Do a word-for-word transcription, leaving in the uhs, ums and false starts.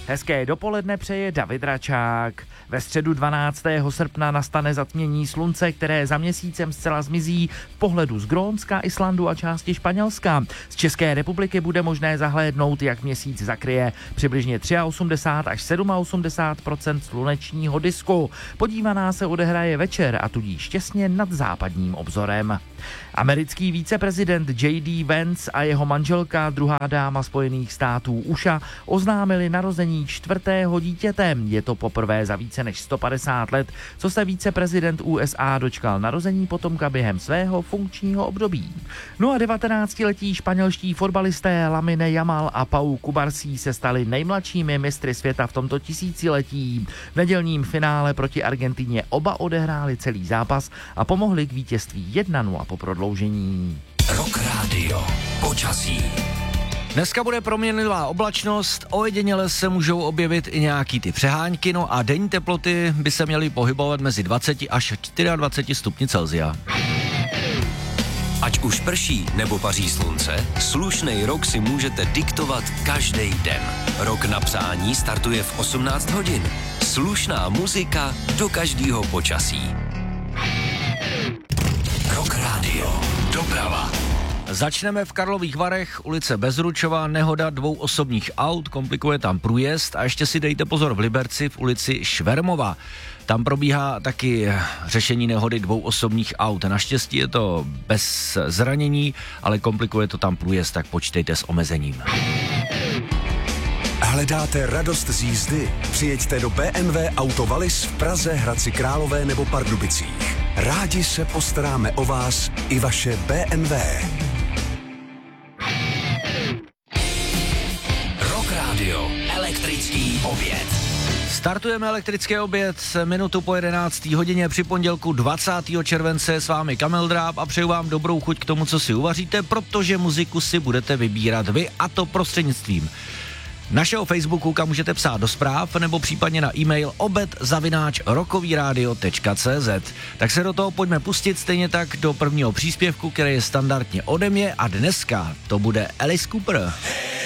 Hezké dopoledne přeje David Račák. Ve středu dvanáctého srpna nastane zatmění slunce, které za měsícem zcela zmizí v pohledu z Grónska, Islandu a části Španělska. Z České republiky bude možné zahlédnout, jak měsíc zakryje přibližně osmdesát tři až osmdesát sedm procent slunečního disku. Podívaná se odehraje večer a tudíž těsně nad západním obzorem. Americký viceprezident J D Vance a jeho manželka, druhá dáma Spojených států U S A, oznámili narození čtvrtého dítěte. Je to poprvé za více než sto padesát let, co se viceprezident U S A dočkal narození potomka během svého funkčního období. No a devatenáctiletí španělští fotbalisté Lamine Yamal a Pau Cubarsí se stali nejmladšími mistry světa v tomto tisíciletí. V nedělním finále proti Argentině oba odehráli celý zápas a pomohli k vítězství jedna nula po prodloužení. Rock Radio. Počasí. Dneska bude proměnlivá oblačnost, ojediněle se můžou objevit i nějaký ty přehánky, no a denní teploty by se měly pohybovat mezi dvacet až dvacet čtyři stupni Celsia. Ať už prší nebo paří slunce, slušnej rok si můžete diktovat každý den. Rok na přání startuje v osmnáct hodin. Slušná muzika do každého počasí. Rock Radio. Doprava. Začneme v Karlových Varech, ulice Bezručova, nehoda dvou osobních aut, komplikuje tam průjezd a ještě si dejte pozor v Liberci v ulici Švermova. Tam probíhá taky řešení nehody dvou osobních aut. Naštěstí je to bez zranění, ale komplikuje to tam průjezd, tak počítejte s omezením. Hledáte radost z jízdy? Přijeďte do B M W Auto Wallis v Praze, Hradci Králové nebo Pardubicích. Rádi se postaráme o vás i vaše B M W. Rock Radio. Elektrický oběd. Startujeme elektrický oběd minutu po jedenácté hodině při pondělku dvacátého července s vámi Kamil Dráb a přeju vám dobrou chuť k tomu, co si uvaříte, protože muziku si budete vybírat vy, a to prostřednictvím našeho Facebooku, kam můžete psát do zpráv, nebo případně na e-mail obed zavináč rockovíradio tečka cé zet. Tak se do toho pojďme pustit, stejně tak do prvního příspěvku, který je standardně ode mě, a dneska to bude Alice Cooper.